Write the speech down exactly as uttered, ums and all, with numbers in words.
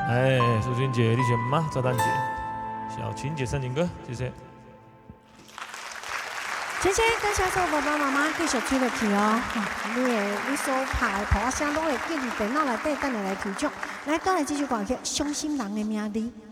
哎，淑君姐，你选吗？赵丹姐，小琴姐，三井哥，谢谢。 谢谢，感谢所有爸爸妈妈继续吹落去哦。你的你所拍的谱声，拢会记伫电脑内底，等下来提奖。来，倒来继续歌曲《伤心人的名字》。